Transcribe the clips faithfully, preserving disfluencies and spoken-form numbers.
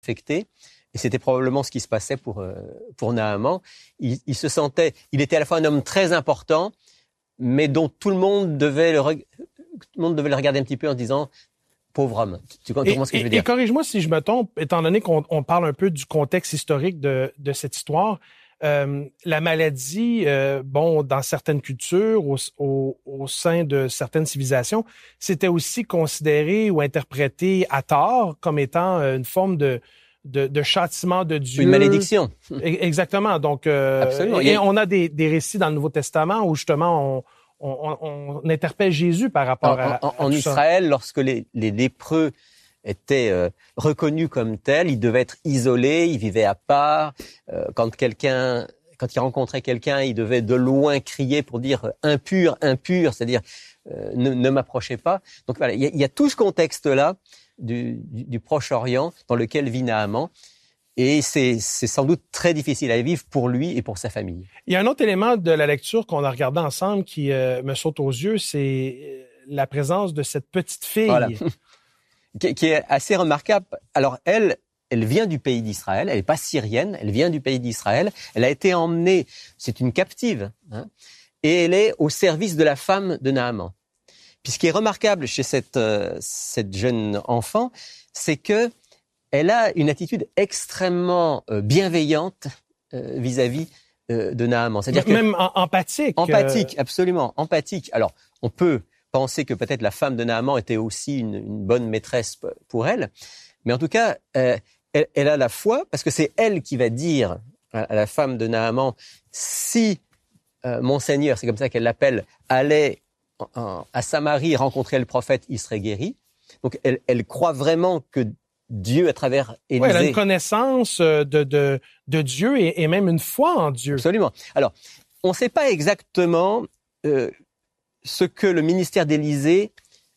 affecté. Et c'était probablement ce qui se passait pour, euh, pour Naaman. Il, il se sentait, il était à la fois un homme très important, mais dont tout le monde devait le, tout le monde devait le regarder un petit peu en se disant « pauvre homme ». Tu comprends ce que je veux dire? Et corrige-moi si je me trompe, étant donné qu'on on parle un peu du contexte historique de, de cette histoire. Euh, la maladie, euh, bon, dans certaines cultures, au, au, au sein de certaines civilisations, c'était aussi considéré ou interprété à tort comme étant une forme de, de, de châtiment de Dieu. Une malédiction. Exactement. Donc, euh, Absolument. Et, et on a des, des récits dans le Nouveau Testament où justement on, on, on, on interpelle Jésus par rapport en, à, en, à en tout Israël, ça. lorsque les, les lépreux étaient euh, reconnus comme tels, ils devaient être isolés, ils vivaient à part. Euh, quand quelqu'un, quand ils rencontraient quelqu'un, ils devaient de loin crier pour dire euh, impur, impur, c'est-à-dire euh, ne, ne m'approchez pas. Donc voilà, il y, y a tout ce contexte-là du, du, du Proche-Orient dans lequel vit Naaman. Et c'est, c'est sans doute très difficile à vivre pour lui et pour sa famille. Il y a un autre élément de la lecture qu'on a regardé ensemble qui euh, me saute aux yeux, c'est la présence de cette petite fille. Voilà. qui, qui est assez remarquable. Alors elle, elle vient du pays d'Israël, elle n'est pas syrienne, elle vient du pays d'Israël, elle a été emmenée, c'est une captive, hein, et elle est au service de la femme de Naaman. Puis ce qui est remarquable chez cette, euh, cette jeune enfant, c'est que elle a une attitude extrêmement euh, bienveillante euh, vis-à-vis euh, de Naaman. C'est-à-dire que, même en, empathique. Empathique, euh... absolument, empathique. Alors, on peut penser que peut-être la femme de Naaman était aussi une, une bonne maîtresse pour elle, mais en tout cas, euh, elle, elle a la foi, parce que c'est elle qui va dire à, à la femme de Naaman, si euh, mon Seigneur, c'est comme ça qu'elle l'appelle, allait en, en, à Samarie rencontrer le prophète, il serait guéri. Donc, elle, elle croit vraiment que Dieu à travers Élisée. Oui, elle a une connaissance de, de, de Dieu et, et même une foi en Dieu. Absolument. Alors, on ne sait pas exactement euh, ce que le ministère d'Élisée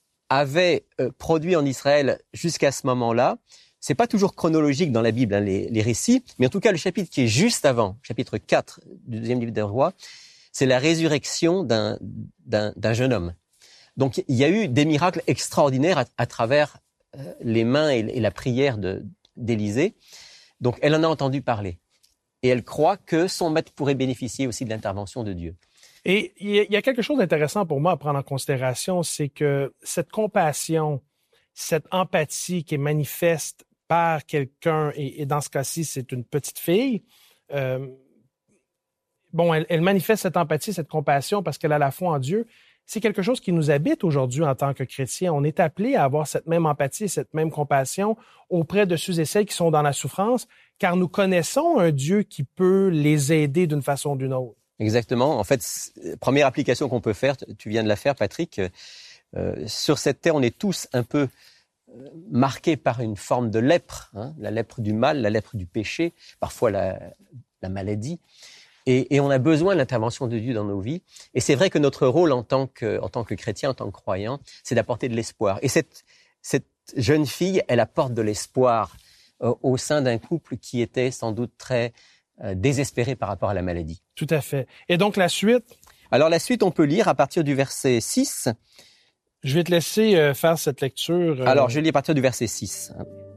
avait euh, produit en Israël jusqu'à ce moment-là. C'est pas toujours chronologique dans la Bible, hein, les, les récits, mais en tout cas, le chapitre qui est juste avant, chapitre quatre du deuxième livre des Rois, c'est la résurrection d'un, d'un, d'un jeune homme. Donc, il y a eu des miracles extraordinaires à, à travers euh, les mains et, et la prière de, d'Élisée. Donc, elle en a entendu parler. Et elle croit que son maître pourrait bénéficier aussi de l'intervention de Dieu. Et il y a quelque chose d'intéressant pour moi à prendre en considération, c'est que cette compassion, cette empathie qui est manifeste par quelqu'un, et, et dans ce cas-ci, c'est une petite fille, euh, bon, elle, elle manifeste cette empathie, cette compassion parce qu'elle a la foi en Dieu. C'est quelque chose qui nous habite aujourd'hui en tant que chrétiens. On est appelé à avoir cette même empathie, cette même compassion auprès de ceux et celles qui sont dans la souffrance, car nous connaissons un Dieu qui peut les aider d'une façon ou d'une autre. Exactement. En fait, première application qu'on peut faire, tu viens de la faire, Patrick, euh, sur cette terre, on est tous un peu euh, marqués par une forme de lèpre, hein, la lèpre du mal, la lèpre du péché, parfois la, la maladie. Et, et on a besoin de l'intervention de Dieu dans nos vies. Et c'est vrai que notre rôle en tant que, en tant que chrétien, en tant que croyant, c'est d'apporter de l'espoir. Et cette, cette jeune fille, elle apporte de l'espoir euh, au sein d'un couple qui était sans doute très euh, désespéré par rapport à la maladie. Tout à fait. Et donc la suite? Alors la suite, on peut lire à partir du verset six. Je vais te laisser euh, faire cette lecture. Euh... Alors je lis à partir du verset six.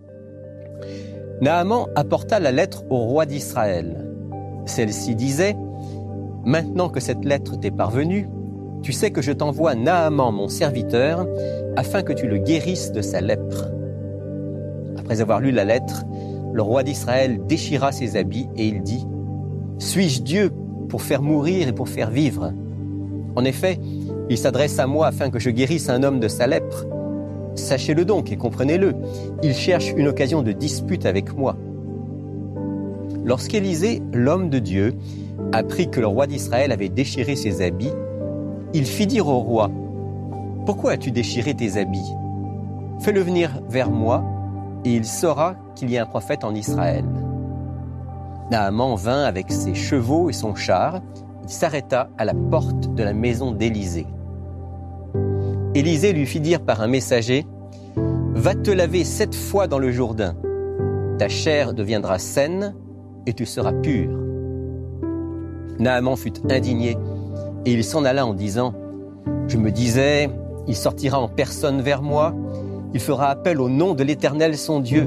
Naaman apporta la lettre au roi d'Israël. Celle-ci disait « Maintenant que cette lettre t'est parvenue, tu sais que je t'envoie Naaman, mon serviteur, afin que tu le guérisses de sa lèpre. » Après avoir lu la lettre, le roi d'Israël déchira ses habits et il dit « Suis-je Dieu pour faire mourir et pour faire vivre ? En effet, il s'adresse à moi afin que je guérisse un homme de sa lèpre. Sachez-le donc et comprenez-le, il cherche une occasion de dispute avec moi. » Lorsqu'Élisée, l'homme de Dieu, apprit que le roi d'Israël avait déchiré ses habits, il fit dire au roi « Pourquoi as-tu déchiré tes habits ? Fais-le venir vers moi, et il saura qu'il y a un prophète en Israël. » Naaman vint avec ses chevaux et son char. Il s'arrêta à la porte de la maison d'Élisée. Élisée lui fit dire par un messager « Va te laver sept fois dans le Jourdain. Ta chair deviendra saine, et tu seras pur. » Naaman fut indigné, et il s'en alla en disant « Je me disais, il sortira en personne vers moi, il fera appel au nom de l'Éternel son Dieu,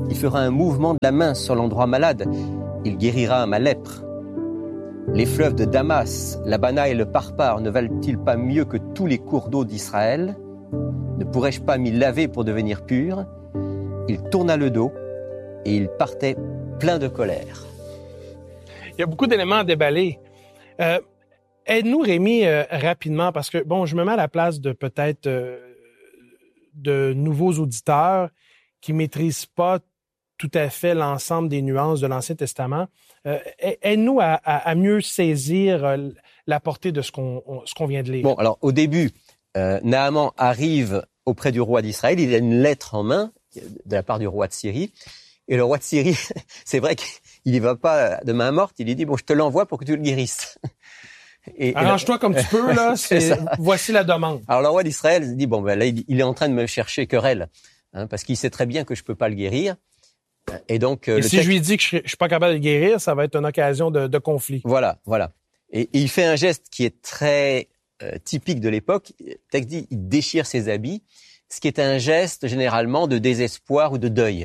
Il fera un mouvement de la main sur l'endroit malade. Il guérira ma lèpre. Les fleuves de Damas, l'Abana et le Parpar ne valent-ils pas mieux que tous les cours d'eau d'Israël? Ne pourrais-je pas m'y laver pour devenir pur? Il tourna le dos et il partait plein de colère. Il y a beaucoup d'éléments à déballer. Euh, aide-nous, Rémi, euh, rapidement, parce que, bon, je me mets à la place de peut-être euh, de nouveaux auditeurs qui maîtrisent pas tout à fait l'ensemble des nuances de l'Ancien Testament. Euh, aide-nous à, à, à mieux saisir euh, la portée de ce qu'on, on, ce qu'on vient de lire. Bon, alors au début, euh, Naaman arrive auprès du roi d'Israël. Il a une lettre en main de la part du roi de Syrie. Et le roi de Syrie, c'est vrai qu'il y va pas de main morte. Il lui dit, bon, je te l'envoie pour que tu le guérisses. Et, Arrange-toi et comme tu peux, là. C'est, c'est voici la demande. Alors le roi d'Israël se dit, bon, ben là, il est en train de me chercher querelle, hein, parce qu'il sait très bien que je peux pas le guérir. Et donc, et le si texte... je lui dis que je, je suis pas capable de le guérir, ça va être une occasion de, de conflit. Voilà, voilà. Et, et il fait un geste qui est très euh, typique de l'époque. Le texte dit, il déchire ses habits, ce qui est un geste généralement de désespoir ou de deuil.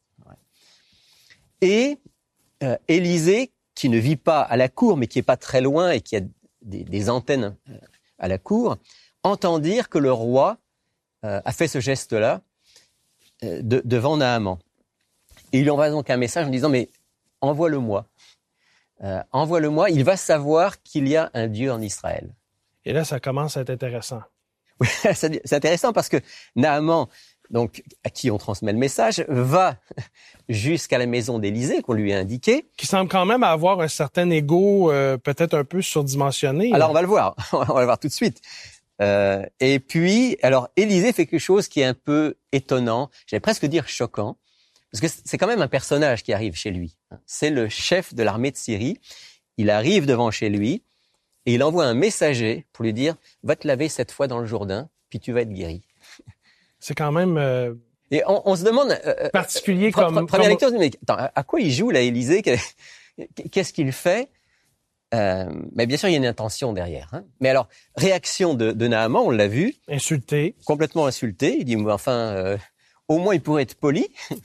Et euh, Élisée, qui ne vit pas à la cour, mais qui est pas très loin et qui a des, des antennes à la cour, entend dire que le roi euh, a fait ce geste-là euh, de, devant Naaman. Et il lui envoie donc un message en disant, mais envoie-le-moi. Euh, envoie-le-moi, il va savoir qu'il y a un Dieu en Israël. Et là, ça commence à être intéressant. Oui, c'est intéressant parce que Naaman, donc, à qui on transmet le message, va jusqu'à la maison d'Élisée qu'on lui a indiquée. Qui semble quand même avoir un certain ego euh, peut-être un peu surdimensionné. Alors, on va le voir. On va le voir tout de suite. Euh, et puis, alors, Élisée fait quelque chose qui est un peu étonnant, j'allais presque dire choquant. Parce que c'est quand même un personnage qui arrive chez lui. C'est le chef de l'armée de Syrie. Il arrive devant chez lui et il envoie un messager pour lui dire « Va te laver cette fois dans le Jourdain, puis tu vas être guéri. » C'est quand même... Euh, et on, on se demande... Euh, particulier euh, comme... Première comme... lecture, mais attends, à quoi il joue là, Élisée? Qu'est-ce qu'il fait? euh, Mais bien sûr, il y a une intention derrière. Hein. Mais alors, réaction de, de Naaman, on l'a vu. Insulté. Complètement insulté. Il dit « Enfin, euh, au moins il pourrait être poli. »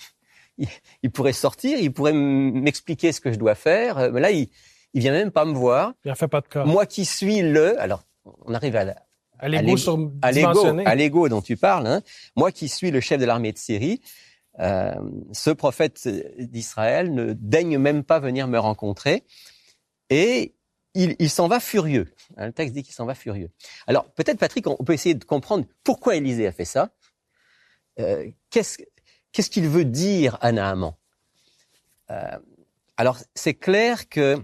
Il pourrait sortir, il pourrait m'expliquer ce que je dois faire. Mais là, il, il vient même pas me voir. Il en fait pas de cas. Moi qui suis le, alors, on arrive à la, à l'ego surdimensionné. À l'ego dont tu parles, hein. Moi qui suis le chef de l'armée de Syrie, euh, ce prophète d'Israël ne daigne même pas venir me rencontrer. Et il, il s'en va furieux. Le texte dit qu'il s'en va furieux. Alors, peut-être, Patrick, on peut essayer de comprendre pourquoi Élisée a fait ça. Euh, qu'est-ce Qu'est-ce qu'il veut dire à Naaman? euh, Alors, c'est clair que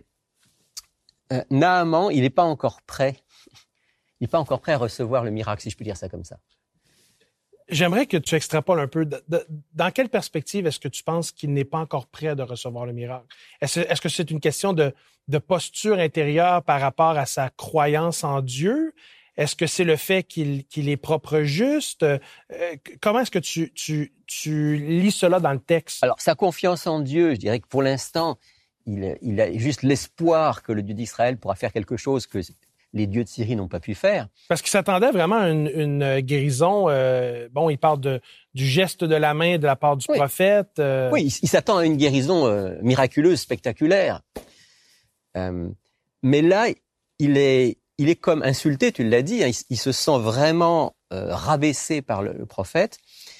euh, Naaman, il n'est pas encore prêt. Il n'est pas encore prêt à recevoir le miracle, si je puis dire ça comme ça. J'aimerais que tu extrapoles un peu. De, de, dans quelle perspective est-ce que tu penses qu'il n'est pas encore prêt de recevoir le miracle? Est-ce, est-ce que c'est une question de, de posture intérieure par rapport à sa croyance en Dieu? Est-ce que c'est le fait qu'il, qu'il est propre juste? Euh, comment est-ce que tu, tu, tu lis cela dans le texte? Alors, sa confiance en Dieu, je dirais que pour l'instant, il, il a juste l'espoir que le Dieu d'Israël pourra faire quelque chose que les dieux de Syrie n'ont pas pu faire. Parce qu'il s'attendait vraiment à une, une guérison. Euh, bon, il parle de, du geste de la main de la part du oui. prophète. Euh... Oui, il, il s'attend à une guérison euh, miraculeuse, spectaculaire. Euh, mais là, il est... Il est comme insulté, tu l'as dit, hein, il, il se sent vraiment euh, rabaissé par le, le prophète.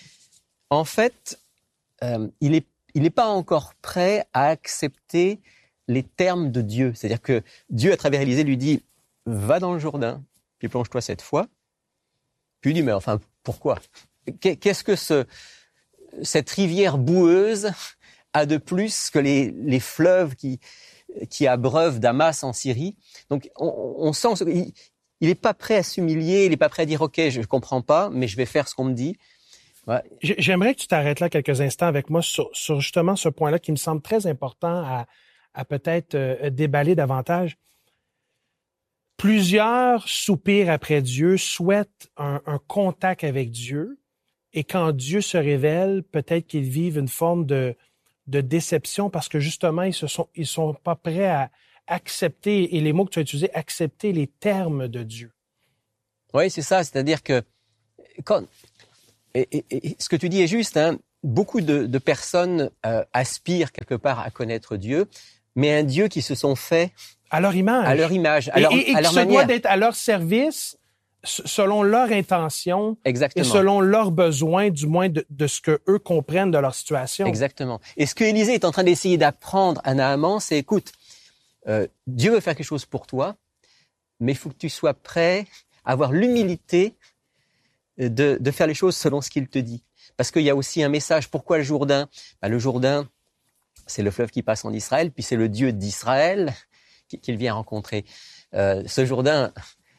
En fait, euh, il est, il n'est pas encore prêt à accepter les termes de Dieu. C'est-à-dire que Dieu, à travers Élisée, lui dit « Va dans le Jourdain, puis plonge-toi cette fois. » Puis il dit « Mais enfin, pourquoi ? Qu'est-ce que ce, cette rivière boueuse a de plus que les, les fleuves qui... qui abreuve Damas en Syrie. » Donc, on, on sent qu'il n'est pas prêt à s'humilier, il n'est pas prêt à dire « Ok, je ne comprends pas, mais je vais faire ce qu'on me dit. » Ouais. J'aimerais que tu t'arrêtes là quelques instants avec moi sur, sur justement ce point-là qui me semble très important à, à peut-être euh, déballer davantage. Plusieurs soupirent après Dieu, souhaitent un, un contact avec Dieu, et quand Dieu se révèle, peut-être qu'ils vivent une forme de de déception parce que justement, ils se sont, ils sont pas prêts à accepter, et les mots que tu as utilisés, accepter les termes de Dieu. Oui, c'est ça. C'est-à-dire que quand, et, et, et ce que tu dis est juste, hein, beaucoup de, de personnes euh, aspirent quelque part à connaître Dieu, mais un Dieu qui se sont faits à leur image, à leur image, à et, leur, et, et à leur qui se manière. doit d'être à leur service selon leur intention. Exactement. Et selon leurs besoins, du moins de, de ce que eux comprennent de leur situation. Exactement. Et ce que Élisée est en train d'essayer d'apprendre à Naaman, c'est écoute, euh, Dieu veut faire quelque chose pour toi, mais il faut que tu sois prêt à avoir l'humilité de, de faire les choses selon ce qu'il te dit. Parce qu'il y a aussi un message. Pourquoi le Jourdain? Ben, le Jourdain, c'est le fleuve qui passe en Israël, puis c'est le Dieu d'Israël qu'il vient rencontrer. Euh, ce Jourdain,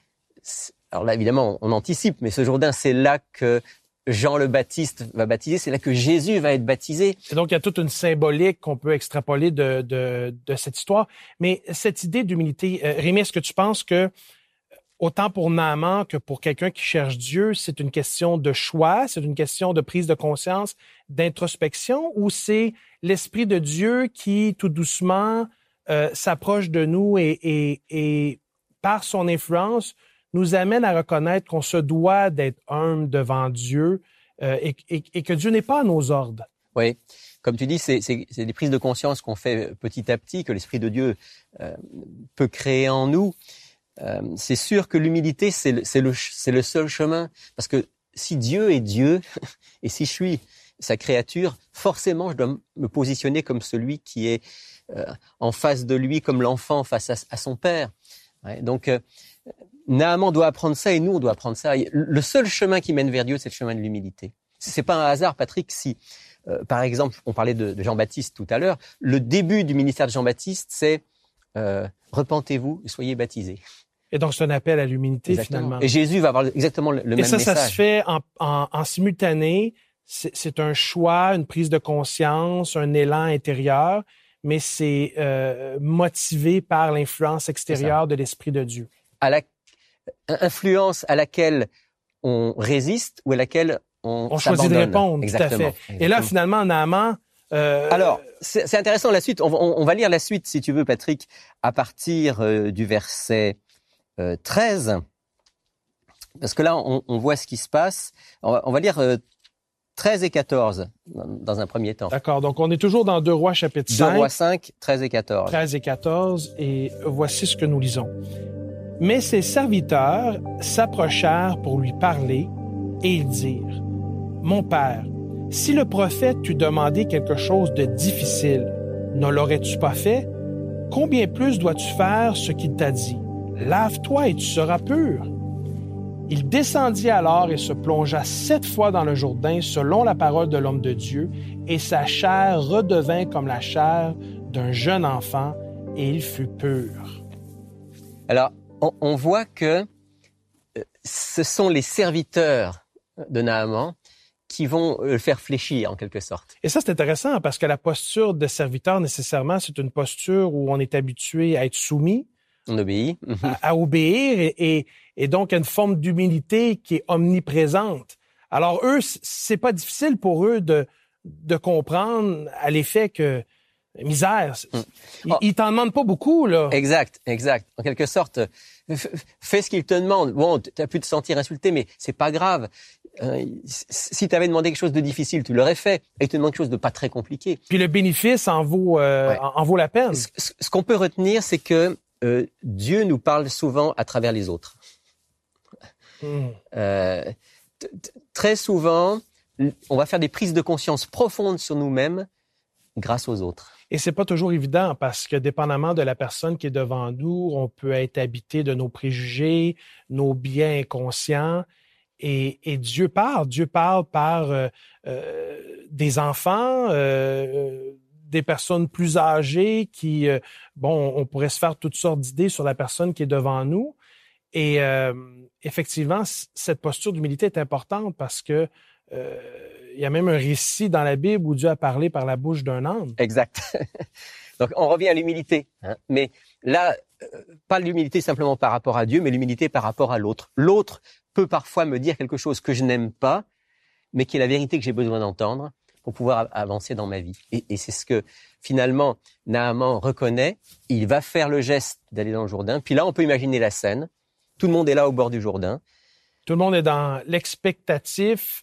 alors là évidemment on anticipe, mais ce Jourdain, c'est là que Jean le Baptiste va baptiser, c'est là que Jésus va être baptisé. Et donc il y a toute une symbolique qu'on peut extrapoler de, de, de cette histoire. Mais cette idée d'humilité, euh, Rémi, est-ce que tu penses que autant pour Naaman que pour quelqu'un qui cherche Dieu, c'est une question de choix, c'est une question de prise de conscience, d'introspection, ou c'est l'Esprit de Dieu qui, tout doucement, euh, s'approche de nous et, et, et, par son influence, nous amène à reconnaître qu'on se doit d'être humble devant Dieu euh, et, et, et que Dieu n'est pas à nos ordres. Oui, comme tu dis, c'est, c'est, c'est des prises de conscience qu'on fait petit à petit, que l'Esprit de Dieu euh, peut créer en nous. Euh, c'est sûr que l'humilité, c'est le, c'est, le, c'est le seul chemin. Parce que si Dieu est Dieu, et si je suis sa créature, forcément, je dois me positionner comme celui qui est euh, en face de lui, comme l'enfant face à, à son père. Ouais, donc, euh, Naaman doit apprendre ça et nous, on doit apprendre ça. Le seul chemin qui mène vers Dieu, c'est le chemin de l'humilité. C'est pas un hasard, Patrick, si, euh, par exemple, on parlait de, de Jean-Baptiste tout à l'heure, le début du ministère de Jean-Baptiste, c'est euh, « Repentez-vous et soyez baptisés ». Et donc, c'est un appel à l'humilité, exactement. Finalement. Et Jésus va avoir exactement le, le et même ça, message. Et ça, ça se fait en, en, en simultané. C'est, c'est un choix, une prise de conscience, un élan intérieur, mais c'est euh, motivé par l'influence extérieure de l'Esprit de Dieu. À la influence à laquelle on résiste ou à laquelle on On choisit de répondre, exactement, tout à fait. Exactement. Et là, finalement, Naaman... Euh... Alors, c'est, c'est intéressant la suite. On, on, on va lire la suite, si tu veux, Patrick, à partir euh, du verset euh, treize. Parce que là, on, on voit ce qui se passe. On va, on va lire euh, treize et quatorze dans, dans un premier temps. D'accord. Donc, on est toujours dans deux Rois chapitre cinq. deux Rois cinq, treize et quatorze. treize et quatorze. Et voici ce que nous lisons. Mais ses serviteurs s'approchèrent pour lui parler et ils dirent, « Mon père, si le prophète t'eût demandé quelque chose de difficile, ne l'aurais-tu pas fait? Combien plus dois-tu faire ce qu'il t'a dit? Lave-toi et tu seras pur. » Il descendit alors et se plongea sept fois dans le Jourdain selon la parole de l'homme de Dieu, et sa chair redevint comme la chair d'un jeune enfant, et il fut pur. Alors, on, on voit que ce sont les serviteurs de Naaman qui vont le faire fléchir en quelque sorte. Et ça, c'est intéressant parce que la posture de serviteur, nécessairement, c'est une posture où on est habitué à être soumis. On obéit. à, à obéir et, et, et donc une forme d'humilité qui est omniprésente. Alors eux, c'est pas difficile pour eux de, de comprendre à l'effet que misère, mm. ils, oh. ils t'en demandent pas beaucoup, là. Exact, exact. En quelque sorte, fais ce qu'ils te demandent. Bon, tu as pu te sentir insulté, mais c'est pas grave. Euh, si tu avais demandé quelque chose de difficile, tu l'aurais fait. Et ils te demandent quelque chose de pas très compliqué. Puis le bénéfice en vaut, euh, ouais. en, en vaut la peine. Ce, ce qu'on peut retenir, c'est que euh, Dieu nous parle souvent à travers les autres. Mm. Euh, t- t- très souvent, on va faire des prises de conscience profondes sur nous-mêmes grâce aux autres. Et c'est pas toujours évident parce que dépendamment de la personne qui est devant nous, on peut être habité de nos préjugés, nos biais inconscients. Et, et Dieu parle. Dieu parle par euh, euh, des enfants, euh, des personnes plus âgées qui, euh, bon, on pourrait se faire toutes sortes d'idées sur la personne qui est devant nous. Et euh, effectivement, c- cette posture d'humilité est importante parce que euh, il y a même un récit dans la Bible où Dieu a parlé par la bouche d'un âne. Exact. Donc, on revient à l'humilité. Hein. Mais là, euh, pas l'humilité simplement par rapport à Dieu, mais l'humilité par rapport à l'autre. L'autre peut parfois me dire quelque chose que je n'aime pas, mais qui est la vérité que j'ai besoin d'entendre pour pouvoir avancer dans ma vie. Et, et c'est ce que, finalement, Naaman reconnaît. Il va faire le geste d'aller dans le Jourdain. Puis là, on peut imaginer la scène. Tout le monde est là au bord du Jourdain. Tout le monde est dans l'expectatif et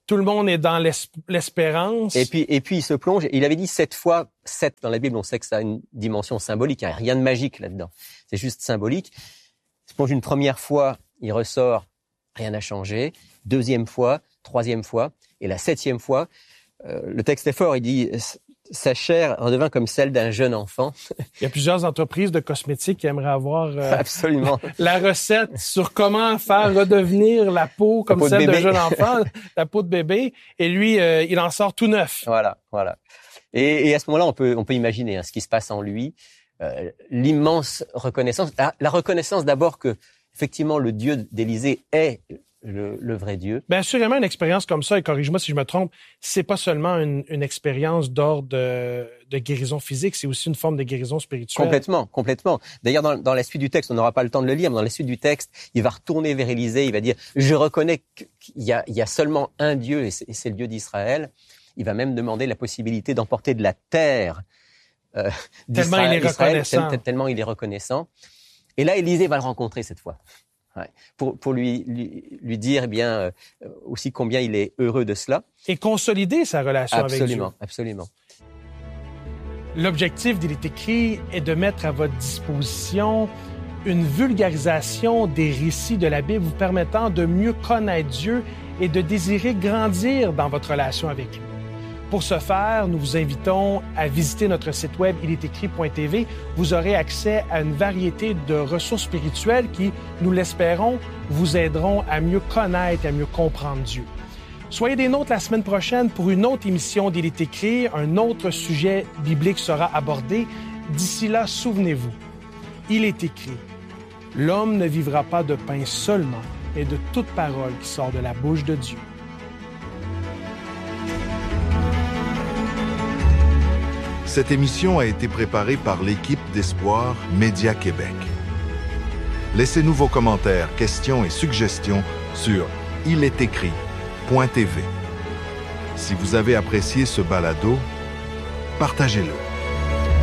tout le monde est dans l'espérance. Et puis, et puis il se plonge. Il avait dit sept fois, sept dans la Bible, on sait que ça a une dimension symbolique. Il n'y a rien de magique là-dedans. C'est juste symbolique. Il se plonge une première fois, il ressort, rien n'a changé. Deuxième fois, troisième fois, et la septième fois, euh, le texte est fort, il dit « Sa chair redevint comme celle d'un jeune enfant. » Il y a plusieurs entreprises de cosmétiques qui aimeraient avoir euh, Absolument. la recette sur comment faire redevenir la peau comme la peau celle d'un jeune enfant, la peau de bébé, et lui, euh, il en sort tout neuf. Voilà, voilà. Et, et à ce moment-là, on peut, on peut imaginer hein, ce qui se passe en lui, euh, l'immense reconnaissance, la, la reconnaissance d'abord que, effectivement, le Dieu d'Élisée est Le, le vrai Dieu. Bien, assurément, une expérience comme ça, et corrige-moi si je me trompe, c'est pas seulement une, une expérience d'ordre de, de guérison physique, c'est aussi une forme de guérison spirituelle. Complètement, complètement. D'ailleurs, dans, dans la suite du texte, on n'aura pas le temps de le lire, mais dans la suite du texte, il va retourner vers Élisée, il va dire « Je reconnais qu'il y a, il y a seulement un Dieu, et c'est, et c'est le Dieu d'Israël. » Il va même demander la possibilité d'emporter de la terre euh, tellement il est reconnaissant. Tel, tellement il est reconnaissant. Et là, Élisée va le rencontrer cette fois. Ouais. Pour, pour lui, lui, lui dire eh bien, euh, aussi combien il est heureux de cela. Et consolider sa relation absolument, avec Dieu. Absolument, absolument. L'objectif d'Il est écrit est de mettre à votre disposition une vulgarisation des récits de la Bible vous permettant de mieux connaître Dieu et de désirer grandir dans votre relation avec lui. Pour ce faire, nous vous invitons à visiter notre site web il est écrit point t v. Vous aurez accès à une variété de ressources spirituelles qui, nous l'espérons, vous aideront à mieux connaître et à mieux comprendre Dieu. Soyez des nôtres la semaine prochaine pour une autre émission d'Il est écrit. Un autre sujet biblique sera abordé. D'ici là, souvenez-vous, il est écrit, « L'homme ne vivra pas de pain seulement, mais de toute parole qui sort de la bouche de Dieu. » Cette émission a été préparée par l'équipe d'Espoir Média Québec. Laissez-nous vos commentaires, questions et suggestions sur il est écrit point t v. Si vous avez apprécié ce balado, partagez-le.